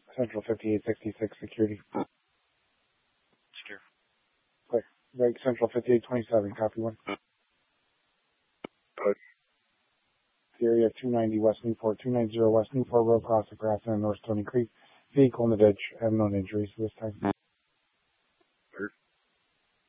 Central 5866 security. Secure. Clear. Right, Central 5827, copy one. Good. Area 290 West Newport, 290 West Newport Road, cross the grass and North Stony Creek. Vehicle in the ditch. I have known injuries this time.